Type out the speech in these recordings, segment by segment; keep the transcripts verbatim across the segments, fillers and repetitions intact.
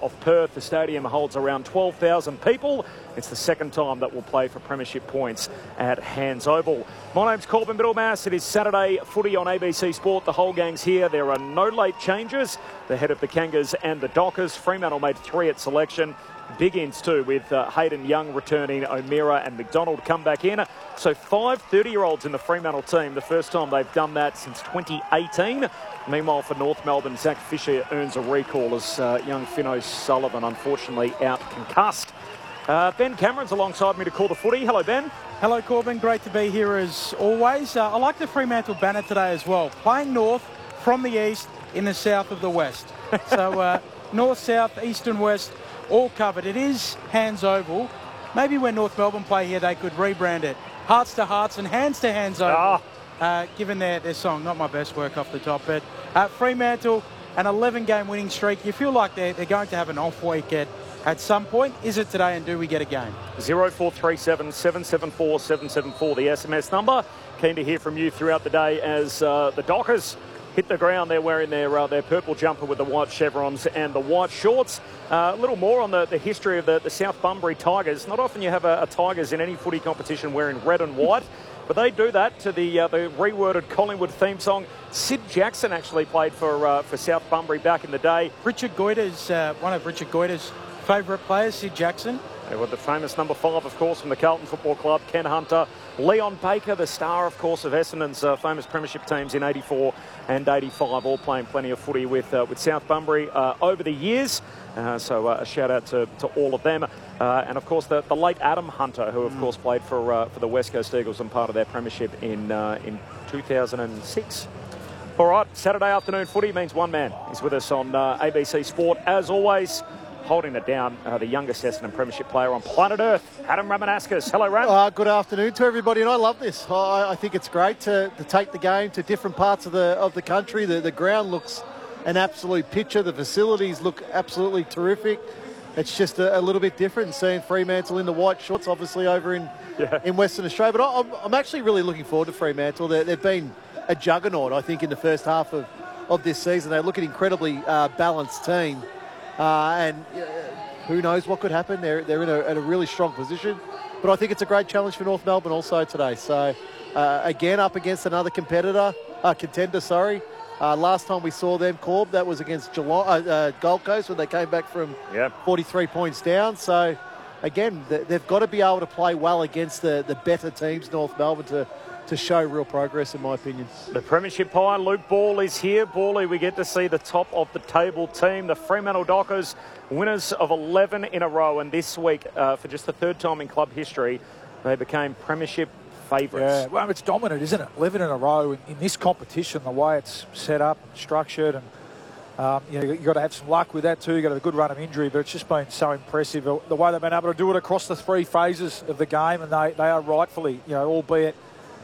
of Perth. The stadium holds around twelve thousand people. It's the second time that we'll play for premiership points at Hands Oval. My name's Corbin Middlemass. It is Saturday footy on A B C Sport. The whole gang's here. There are no late changes. The head of the Kangas and the Dockers. Fremantle made three at selection. Big ins too, with uh, Hayden Young returning, O'Meara and McDonald come back in. So five thirty-year-olds in the Fremantle team, the first time they've done that since twenty eighteen. Meanwhile, for North Melbourne, Zach Fisher earns a recall as uh, young Finn O'Sullivan, unfortunately, out concussed. Uh, Ben Cameron's alongside me to call the footy. Hello, Ben. Hello, Corbin. Great to be here as always. Uh, I like the Fremantle banner today as well. Playing north from the east in the south of the west. So uh, north, south, east and west, all covered. It is Hands Oval. Maybe when North Melbourne play here, they could rebrand it. Hearts to Hearts and Hands to Hands Oval. Ah. Uh, given their, their song, not my best work off the top. But uh, Fremantle, an eleven game winning streak. You feel like they're, they're going to have an off week at, at some point. Is it today, and do we get a game? zero four three seven, seven seven four, seven seven four, the S M S number. Keen to hear from you throughout the day as uh, the Dockers hit the ground. They're wearing their uh, their purple jumper with the white chevrons and the white shorts. Uh, a little more on the, the history of the, the South Bunbury Tigers. Not often you have a, a Tigers in any footy competition wearing red and white, but they do that to the uh, the reworded Collingwood theme song. Sid Jackson actually played for uh, for South Bunbury back in the day. Richard Goyder's uh, one of Richard Goyder's favourite players, Sid Jackson. They were the famous number five, of course, from the Carlton Football Club, Ken Hunter. Leon Baker, the star, of course, of Essendon's uh, famous premiership teams in eighty-four and eighty-five, all playing plenty of footy with uh, with South Bunbury uh, over the years. Uh, so uh, a shout out to, to all of them. Uh, and, of course, the, the late Adam Hunter, who, of mm. course, played for uh, for the West Coast Eagles and part of their premiership in, uh, in two thousand six. All right, Saturday afternoon footy means one man is with us on uh, A B C Sport, as always. Holding it down, uh, the youngest Essendon premiership player on planet Earth, Adam Ramanauskas. Hello, Ram. Uh, good afternoon to everybody, and I love this. I, I think it's great to, to take the game to different parts of the of the country. The, the ground looks an absolute picture. The facilities look absolutely terrific. It's just a, a little bit different seeing Fremantle in the white shorts, obviously over in yeah. in Western Australia. But I, I'm, I'm actually really looking forward to Fremantle. They're, they've been a juggernaut, I think, in the first half of, of this season. They look an incredibly uh, balanced team. Uh, and uh, who knows what could happen. They're, they're in a, in a really strong position. But I think it's a great challenge for North Melbourne also today. So, uh, again, up against another competitor, uh, contender, sorry. Uh, last time we saw them, Corb, that was against Geelong, uh, uh, Gold Coast when they came back from yep. forty-three points down. So, again, th- they've got to be able to play well against the, the better teams, North Melbourne, to to show real progress, in my opinion. The premiership pie, Luke Ball is here. Bally, we get to see the top of the table team. The Fremantle Dockers, winners of eleven in a row, and this week, uh, for just the third time in club history, they became premiership favourites. Yeah, well, it's dominant, isn't it? eleven in a row in, in this competition, the way it's set up and structured, and um, you know, you've got to have some luck with that too. You've got to have a good run of injury, but it's just been so impressive the way they've been able to do it across the three phases of the game, and they, they are rightfully, you know, albeit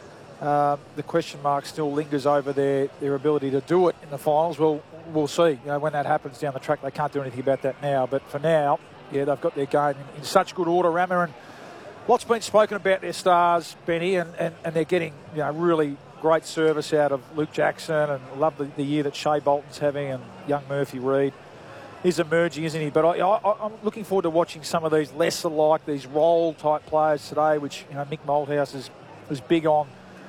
Uh, the question mark still lingers over their, their ability to do it in the finals. Well, we'll see. You know, when that happens down the track, they can't do anything about that now. But for now, yeah, they've got their game in, in such good order, Rammer. And lots been spoken about their stars, Benny, and, and, and they're getting, you know, really great service out of Luke Jackson, and love the, the year that Shea Bolton's having, and young Murphy Reid. He's emerging, isn't he? But I, I, I'm looking forward to watching some of these lesser like these role-type players today, which, you know, Mick Malthouse is, is big on.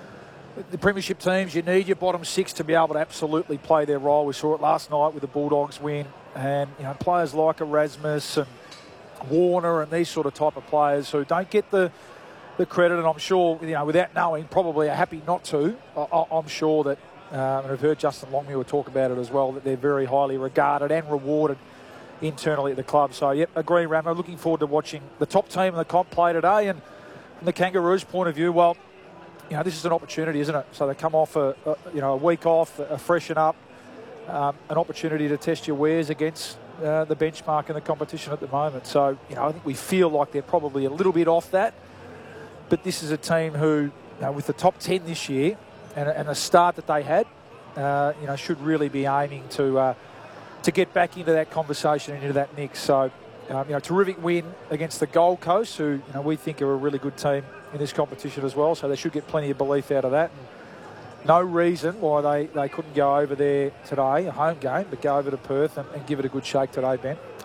The premiership teams, you need your bottom six to be able to absolutely play their role. We saw it last night with the Bulldogs win, and you know, players like Erasmus and Warner and these sort of type of players who don't get the the credit, and I'm sure, you know, without knowing, probably are happy not to. I, I'm sure that, um, and I've heard Justin Longmuir talk about it as well, that they're very highly regarded and rewarded internally at the club. So, yep, agree, Ramo. Looking forward to watching the top team in the comp play today. And from the Kangaroos' point of view, well, you know, this is an opportunity, isn't it? So they come off a, a you know a week off, a freshen up, um, an opportunity to test your wares against uh, the benchmark in the competition at the moment. So, you know, I think we feel like they're probably a little bit off that. But this is a team who, you know, with the top ten this year and, and the start that they had, uh, you know, should really be aiming to uh, to get back into that conversation and into that mix. So, um, you know, terrific win against the Gold Coast, who, you know, we think are a really good team in this competition as well, so they should get plenty of belief out of that. And no reason why they, they couldn't go over there today, a home game, but go over to Perth and, and give it a good shake today, Ben.